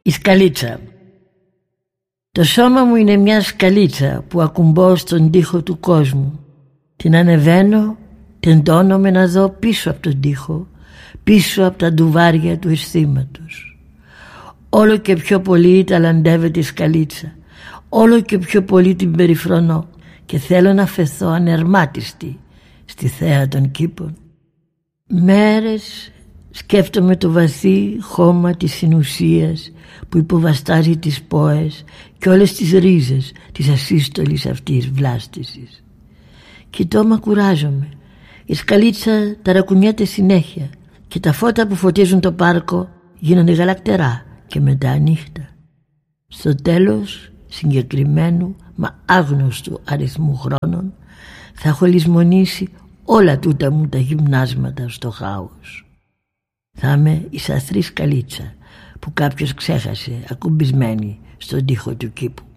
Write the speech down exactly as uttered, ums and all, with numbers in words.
Η σκαλίτσα. Το σώμα μου είναι μια σκαλίτσα που ακουμπώ στον τοίχο του κόσμου. Την ανεβαίνω, τεντώνομαι να δω πίσω από τον τοίχο, πίσω από τα ντουβάρια του αισθήματος. Όλο και πιο πολύ ταλαντεύεται η σκαλίτσα, όλο και πιο πολύ την περιφρονώ και θέλω να φεθώ ανερμάτιστη στη θέα των κήπων. Μέρες σκέφτομαι το βαθύ χώμα της συνουσίας που υποβαστάζει τις πόες και όλες τις ρίζες της ασύστολης αυτής βλάστησης. Κοιτώ, μα κουράζομαι. Η σκαλίτσα ταρακουνιέται συνέχεια και τα φώτα που φωτίζουν το πάρκο γίνονται γαλακτερά και μετά νύχτα. Στο τέλος συγκεκριμένου μα άγνωστου αριθμού χρόνων θα έχω λησμονήσει όλα τούτα μου τα γυμνάσματα στο χάος. Θα είμαι η σαθρή σκαλίτσα που κάποιος ξέχασε ακουμπισμένη στον τοίχο του κήπου.